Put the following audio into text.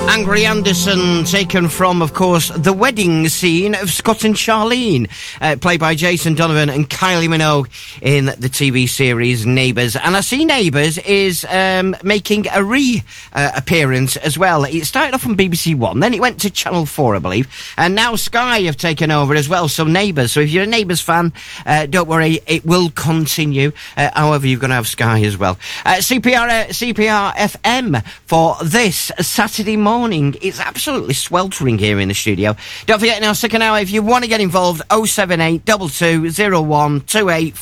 Angry Anderson, taken from, of course, the wedding scene of Scott and Charlene, played by Jason Donovan and Kylie Minogue in the TV series Neighbours. And I see Neighbours is making a appearance as well. It started off on BBC One, then it went to Channel 4, I believe, and now Sky have taken over as well, so Neighbours. So if you're a Neighbours fan, don't worry, it will continue. However, you're going to have Sky as well. CPR FM for this Saturday morning. It's absolutely sweltering here in the studio. Don't forget, in our second hour, if you want to get involved, 078 22 01 28